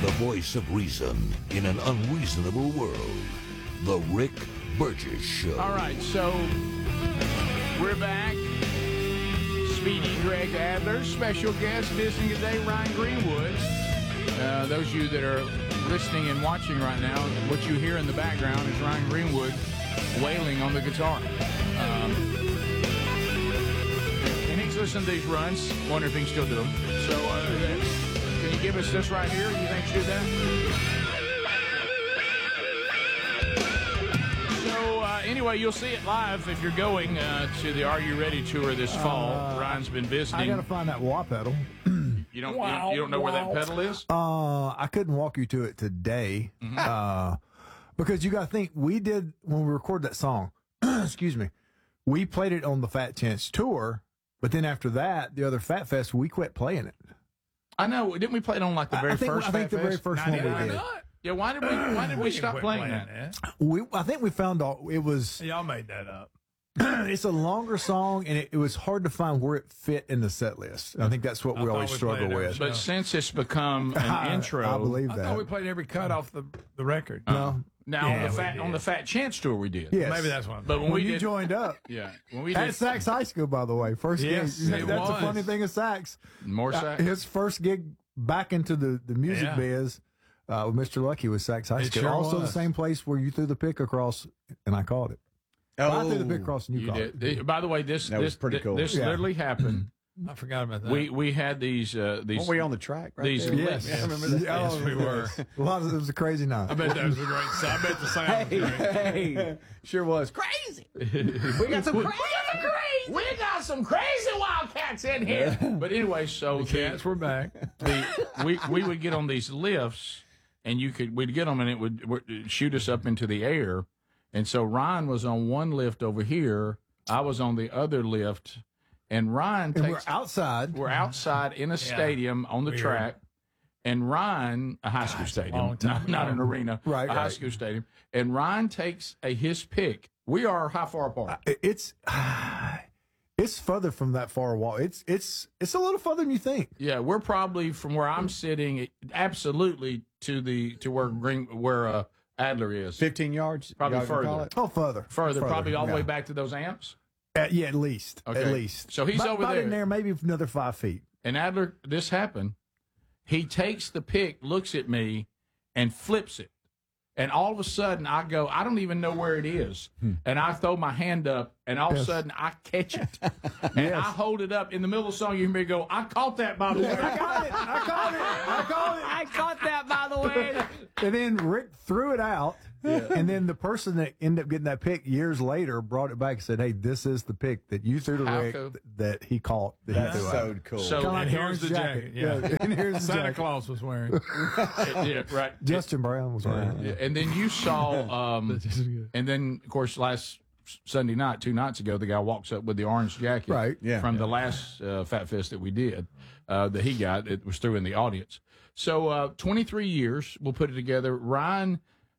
The voice of reason in an unreasonable world. The Rick Burgess Show. All right, so we're back. Speedy Greg Adler, special guest visiting today, Ryan Greenwood. Those of you that are listening and watching right now, what you hear in the background is Ryan Greenwood wailing on the guitar. And he's listening to these runs, wonder if he can still do them. So, can you give us this right here? You think you do that? Anyway, you'll see it live if you're going to the Are You Ready tour this fall. Ryan's been visiting. I got to find that wah pedal. You don't know where that pedal is? I couldn't walk you to it today because you got to think we did when we recorded that song. Excuse me, we played it on the Fat Chance tour, but then after that, the other Fat Fest, we quit playing it. I know. Didn't we play it on like the very first? I think the very first one we did. Yeah, why did we stop playing that? I think we found out it was. Y'all made that up. It's a longer song, and it was hard to find where it fit in the set list. I think that's what we always struggle with. But since it's become an intro, I believe that. I thought we played every cut off the record. No. Now on the Fat Chance tour we did. Yes. Maybe that's one. But when you joined up, when we did at Sax High School, by the way, first Yes, gig. it That's was. a funny thing of Sax. More Sax. His first gig back into the music Yeah. biz with Mr. Lucky was Sax High It School. sure Also was. the same place where you threw the pick across, and I called it. I threw the pick across, and you called it. By the way, this was pretty cool. This literally happened. I forgot about that. We had these. Weren't we on the track? Right these there? lists. Yes. I remember that. Yes, we were. It was a crazy night. I bet that was a great sound. I bet the sound was great. Hey, sure was crazy. We got some crazy. We got some crazy Wildcats in here. But anyway, so The Cats were back. we would get on these lifts, and we'd get them, and it would shoot us up into the air. And so Ryan was on one lift over here. I was on the other lift, and Ryan and takes. we're outside. We're outside in a stadium on the Weird. track, and Ryan, a high school stadium, not an arena, Right, a high right. school stadium, and Ryan takes his pick. We are how far apart? It's further from that far wall. It's a little further than you think. Yeah, we're probably from where I'm sitting, absolutely to where Adler is. 15 yards? Probably Y'all can call further. it? Oh, further. Probably all the yeah. way back to those amps. Yeah, at least. Okay. At least. So he's over about there. in there, maybe another 5 feet. And Adler, this happened. He takes the pick, looks at me, and flips it. And all of a sudden, I go, I don't even know where it is. And I throw my hand up, and all of a sudden, I catch it. And I hold it up. In the middle of the song, you hear me go, I caught that, by the way. I caught it. I caught that, by the way. And then Rick threw it out. And then the person that ended up getting that pick years later brought it back and said, "Hey, this is the pick that you threw to How Rick cool. that he caught." That he threw So out. cool. So- Kinda like And the here's orange the jacket. Yeah. And here's the Santa jacket. Claus was wearing. Yeah, right. Justin Brown was wearing it. And then you saw, and then, of course, last Sunday night, 2 nights ago, the guy walks up with the orange jacket Right. Yeah. from the last Fat Fest that we did, that he got. It was through in the audience. So 23 years, we'll put it together. Ryan,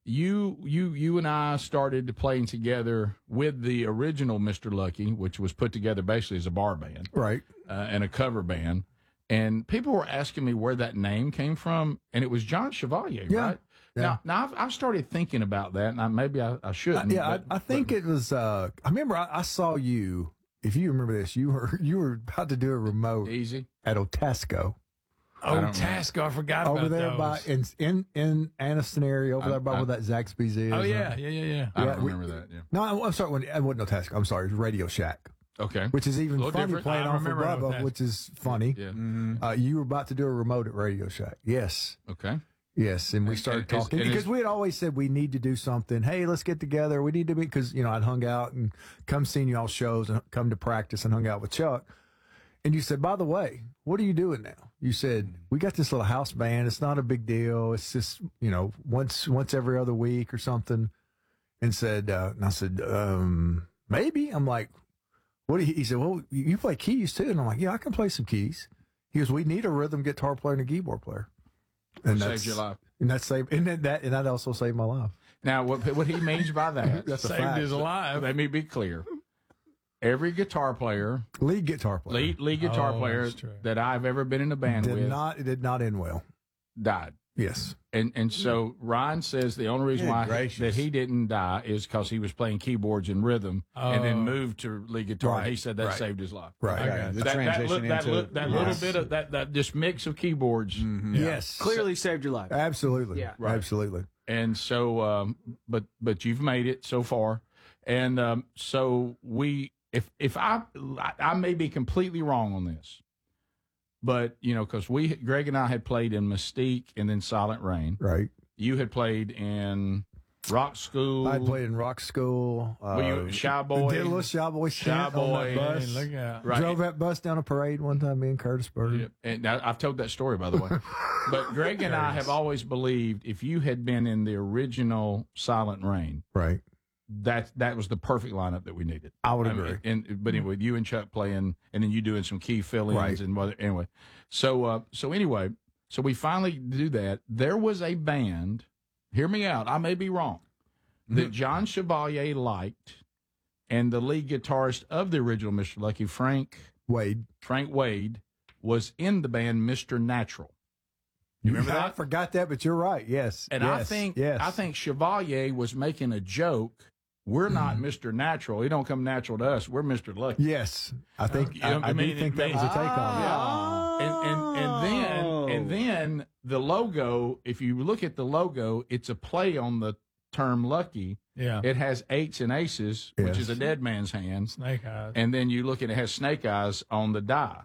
you and I started playing together with the original Mr. Lucky, which was put together basically as a bar band. Right. And a cover band. And people were asking me where that name came from, and it was John Chevalier, Yeah. right? Yeah. Now I've started thinking about that, and maybe I shouldn't. I think it was. I remember I saw you. If you remember this, you were about to do a remote Easy. at Otasco Oh, Tasco. I forgot over about there those. by in Anniston over there by where that Zaxby's is. Oh, yeah. I Yeah, don't remember that. Yeah. No, I'm sorry. It wasn't Otasco. I'm sorry. It was Radio Shack. Okay. Which is even A little funny different. playing I off of remember Bubba, that. which is funny. Yeah. You were about to do a remote at Radio Shack. Yes. Okay. Yes. And we started talking because we had always said we need to do something. Hey, let's get together. We need to be, because, I'd hung out and come seeing y'all shows and come to practice and hung out with Chuck. And you said, by the way, what are you doing now? You said, we got this little house band. It's not a big deal. It's just, once every other week or something. And said, and I said, maybe. I'm like, what do you, he said, well, you play keys too. And I'm like, yeah, I can play some keys. He goes, we need a rhythm guitar player and a keyboard player. And Saved your life. And that also saved my life. Now, what he means by that, That's a Saved fact. his life. let me be clear. Every guitar player, Lead guitar player. lead guitar Oh, player that's true. that I've ever been in a band with It did not end well. died. Yes. And so Ryan says the only reason why that he didn't die is because he was playing keyboards and rhythm and then moved to lead guitar. Right. He said that saved his life. Right. The transition that into little bit of that just mix of keyboards. Yes. clearly saved your life. Absolutely. Yeah. Right. Absolutely. And so, but you've made it so far, and so if I may be completely wrong on this, but because Greg and I had played in Mystique and then Silent Rain. Right. You had played in Rock School. I played in Rock School. Were you Shy Boy? Did a little Shy Boy stint on that bus. Hey, look out. Right. Drove that bus down a parade one time, me and Curtisburg. Yeah. And now, I've told that story, by the way. But Greg and I have always believed if you had been in the original Silent Rain, Right. that was the perfect lineup that we needed. I would agree. But anyway, you and Chuck playing, and then you doing some key fill-ins Right. and anyway. So anyway, so we finally do that. There was a band. Hear me out. I may be wrong. That John Chevalier liked, and the lead guitarist of the original Mr. Lucky, Frank Wade, was in the band Mr. Natural. You remember that? I forgot that, but you're right. Yes. And yes. I think Chevalier was making a joke. We're not Mr. Natural. He don't come natural to us. We're Mr. Lucky. Yes. I think I do think that was a take on it. Yeah. And then the logo, if you look at the logo, it's a play on the term lucky. Yeah. It has eights and aces, which Yes. is a dead man's hand. Snake eyes. And then you look at it has snake eyes on the die,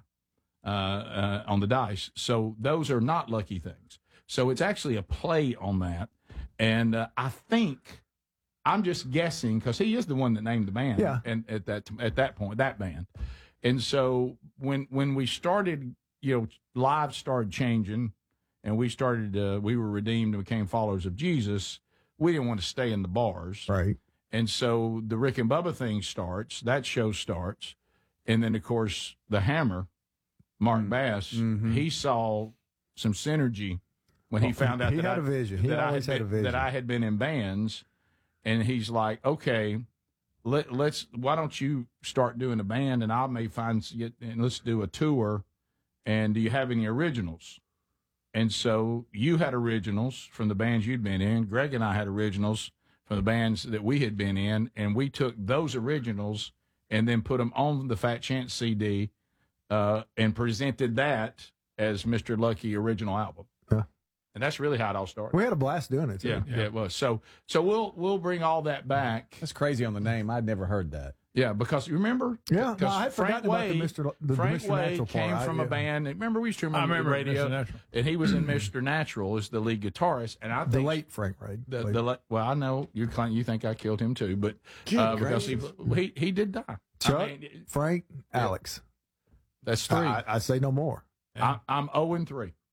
on the dice. So those are not lucky things. So it's actually a play on that. And I think I'm just guessing because he is the one that named the band. Yeah. And at that point, that band. And so when we started, lives started changing, and we were redeemed and became followers of Jesus. We didn't want to stay in the bars. Right. And so the Rick and Bubba thing starts, that show starts. And then, of course, the Hammer, Mark Bass, he saw some synergy when he found out he had a vision. He always had a vision. that I had been in bands. And he's like, okay, let's, why don't you start doing a band and I may and let's do a tour. And do you have any originals? And so you had originals from the bands you'd been in. Greg and I had originals from the bands that we had been in. And we took those originals and then put them on the Fat Chance CD and presented that as Mr. Lucky original album. Yeah. And that's really how it all started. We had a blast doing it, too. Yeah, it was. So we'll bring all that back. That's crazy on the name. I'd never heard that. Yeah, because you remember? Yeah, because I had forgotten about the Frank Mr. Wade Natural came part. from a band. Remember, we used to remember, I remember the radio, Mr. Natural. and he was in Mr. Natural as the lead guitarist. And I think The late Frank Wade. well, I know you think I killed him too, but because he did die. Chuck, Frank, Alex. That's three. I say no more. I'm 0-3.